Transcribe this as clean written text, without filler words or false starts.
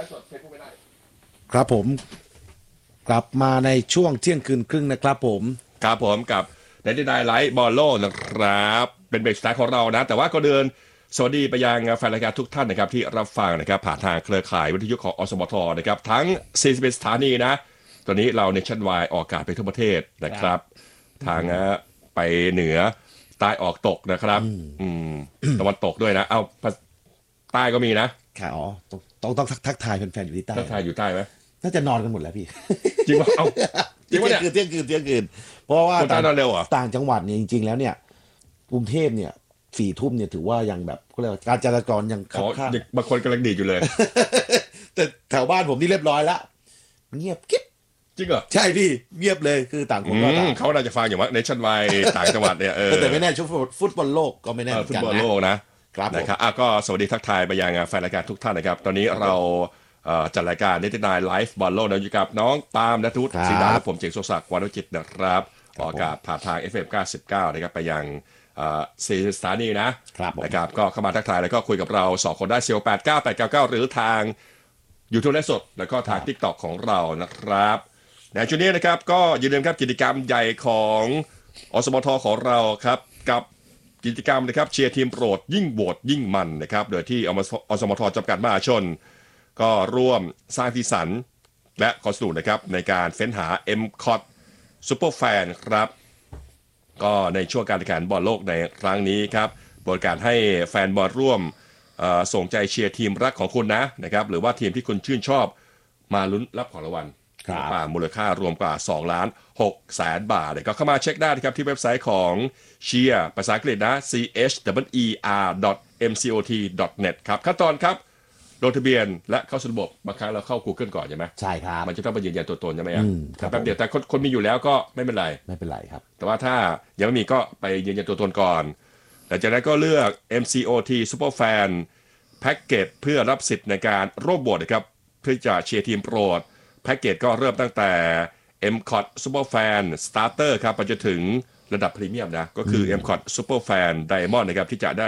ฟ์สดเฟซบุ๊กไม่ได้ครับผมกลับมาในช่วงเที่ยงคืนครึ่งนะครับผมครับผมกับในที่ได้ไลฟ์บอลโลกนะครับเป็นเบรกสุดท้ายของเรานะแต่ว่าก็เดินสวัสดีไปยังแฟนรายการทุกท่านนะครับที่รับฟังนะครับผ่านทางเครือข่ายวิทยุของอสมทนะครับทั้ง41สถานีนะตอนนี้เราเนชั่นไวด์ออกอากาศไปทั่วประเทศนะครับทางไปเหนือใต้ออกตกนะครับตะวันตกด้วยนะเอาใต้ก็มีนะค่ะอ๋อต้องทักทายแฟนๆอยู่ที่ใต้ทักทายอยู่ใต้ไหมน่าจะนอนกันหมดแล้วพี่จริงป่ะเอาจริงป่ะเนี่ยเที่ยงคืนเพราะว่าคนใต้นอนเร็วเหรอต่างจังหวัดเนี่ยจริงๆแล้วเนี่ยกรุงเทพเนี่ย4 ทุ่มเนี่ยถือว่ายังแบบก็เรียกว่าการจราจรยังคับข้างบางคนกำลังดีดอยู่เลยแต่แถวบ้านผมนี่เรียบร้อยละเงียบกิ๊บจริงเหรอใช่พี่เงียบเลยคือต่างคนก็ต่างเขาน่าจะฟังอยู่ว่าในชั้นวัยต่างจังหวัดเนี่ยแต่ไม่แน่ช่วงฟุตบอลโลกก็ไม่แน่ฟุตบอลโลกนะครับก็สวัสดีทักทายไปยังแฟนรายการทุกท่านนะครับตอนนี้เราจัดรายการนิตินายไลฟ์บอลโลกอยู่กับน้องปาล์มณัฐวุฒิศรีดาและผมเจงโชศักดิ์วรรณจิตนะครับออกอากาศผ่านทาง FM 99นะครับไปยัง4 สถานีนะครับก็เข้ามาทักทายแล้วก็คุยกับเรา2 คนได้4689899หรือทางYouTubeไลฟ์สดแล้วก็ทาง TikTok ของเรานะครับในช่วงนี้นะครับก็อย่าลืมครับกิจกรรมใหญ่ของอสมทของเราครับกับกิจกรรมนะครับเชียร์ทีมโปรดยิ่งโหวตยิ่งมันนะครับโดยที่อสมทจำกัดมหาชนก็ร่วมสร้างสีสันและความสนุกนะครับในการเฟ้นหา MCOT Super Fan ครับก็ในช่วงการแข่งขันบอลโลกในครั้งนี้ครับบริการให้แฟนบอลร่วมส่งใจเชียร์ทีมรักของคุณนะครับหรือว่าทีมที่คุณชื่นชอบมาลุ้นรับของรางวัลมูลค่ารวมกว่า2,600,000 บาทก็เข้ามาเช็คได้นะครับที่เว็บไซต์ของเชียร์ภาษาอังกฤษนะ cheer.mcot.net ครับขั้นตอนครับลงทะเบียนและเข้าสู่ระบบบางครั้งเราเข้า Google ก่อนใช่ไหมใช่ครับมันจะต้องไปยืนยันตัวตนใช่ไหมแต่แป๊บเดียวแต่คนมีอยู่แล้วก็ไม่เป็นไรครับแต่ว่าถ้ายังไม่มีก็ไปยืนยันตัวตนก่อนหลังจากนั้นก็เลือก MCOT Superfan แพ็กเกจเพื่อรับสิทธิ์ในการร่วมโหวตนะครับเพื่อจะเชียร์ทีมโปรดแพ็กเกจก็เริ่มตั้งแต่ MCOT Superfan Starter ครับไปจนถึงระดับพรีเมียมนะก็คือ MCOT Superfan Diamond นะครับที่จะได้